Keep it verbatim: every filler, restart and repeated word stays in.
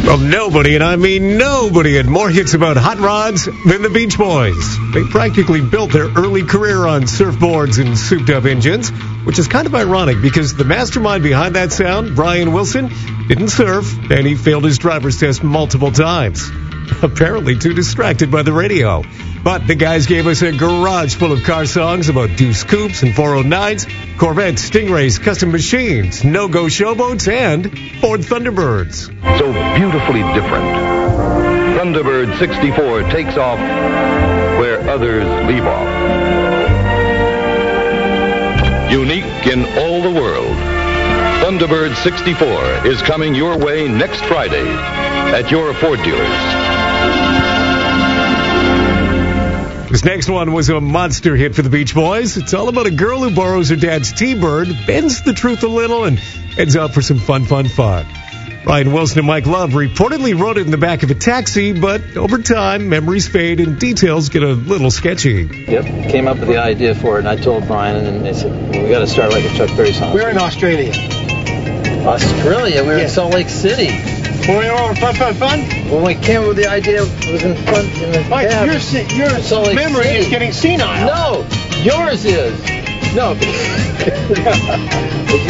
Well, nobody, and I mean nobody, had more hits about hot rods than the Beach Boys. They practically built their early career on surfboards and souped-up engines, which is kind of ironic because the mastermind behind that sound, Brian Wilson, didn't surf, and he failed his driver's test multiple times. Apparently too distracted by the radio. But the guys gave us a garage full of car songs about Deuce Coupes and four oh nines, Corvettes, Stingrays, custom machines, no-go showboats, and Ford Thunderbirds. So beautifully different. Thunderbird sixty-four takes off where others leave off. Unique in all the world, Thunderbird sixty-four is coming your way next Friday at your Ford dealers. This next one was a monster hit for the Beach Boys. It's all about a girl who borrows her dad's T-Bird, bends the truth a little, and heads out for some fun, fun, fun. Brian Wilson and Mike Love reportedly wrote it in the back of a taxi, but over time, memories fade and details get a little sketchy. Yep, came up with the idea for it, and I told Brian, and then they said, well, we got to start like a Chuck Berry song. We're in Australia. Australia? We were Yeah. in Salt Lake City. Well, we were on Fun, Fun, Fun. When we came up with the idea, it was in front in the Mike, cab. your, se- your Salt Lake memory City. is getting senile. No, yours is. No.